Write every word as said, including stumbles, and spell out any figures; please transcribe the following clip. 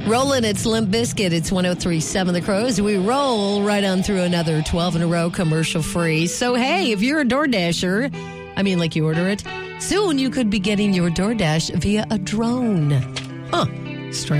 Rolling, it's Limp Bizkit. It's one oh three point seven The Crows. We roll right on through another twelve in a row commercial free. So, hey, if you're a DoorDasher, I mean, like you order it, soon you could be getting your DoorDash via a drone. Huh. Strange.